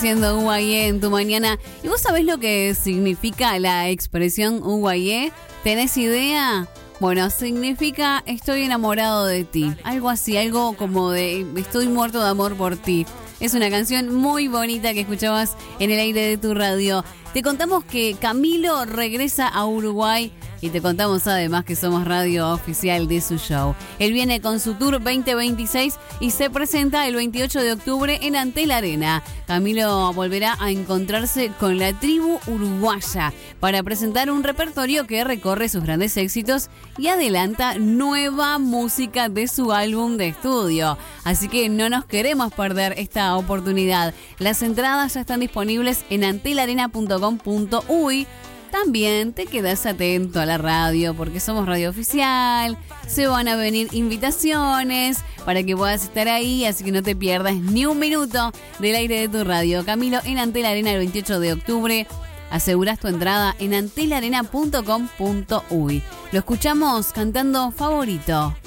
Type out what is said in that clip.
Haciendo UAE en tu mañana. ¿Y vos sabés lo que significa la expresión UAE? ¿Tenés idea? Bueno, significa estoy enamorado de ti. Algo así, algo como de estoy muerto de amor por ti. Es una canción muy bonita que escuchabas en el aire de tu radio. Te contamos que Camilo regresa a Uruguay y te contamos además que somos radio oficial de su show. Él viene con su tour 2026 y se presenta el 28 de octubre en Antel Arena. Camilo volverá a encontrarse con la tribu uruguaya para presentar un repertorio que recorre sus grandes éxitos y adelanta nueva música de su álbum de estudio. Así que no nos queremos perder esta oportunidad. Las entradas ya están disponibles en antelarena.com.uy. También te quedas atento a la radio porque somos radio oficial, se van a venir invitaciones para que puedas estar ahí, así que no te pierdas ni un minuto del aire de tu radio. Camilo en Antel Arena el 28 de octubre, aseguras tu entrada en antelarena.com.uy. Lo escuchamos cantando Favorito.